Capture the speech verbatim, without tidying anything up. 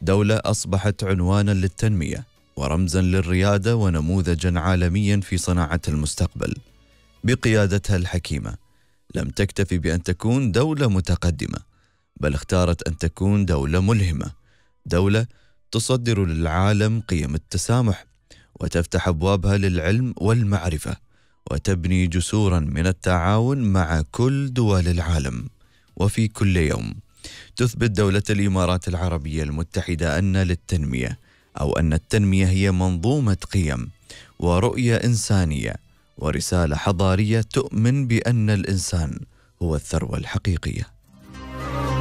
دولة أصبحت عنوانا للتنمية ورمزا للريادة ونموذجا عالميا في صناعة المستقبل. بقيادتها الحكيمة لم تكتفي بأن تكون دولة متقدمة، بل اختارت أن تكون دولة ملهمة، دولة تصدر للعالم قيم التسامح وتفتح أبوابها للعلم والمعرفة وتبني جسورا من التعاون مع كل دول العالم. وفي كل يوم تثبت دولة الإمارات العربية المتحدة أن للتنمية أو أن التنمية هي منظومة قيم ورؤية إنسانية ورسالة حضارية تؤمن بأن الإنسان هو الثروة الحقيقية.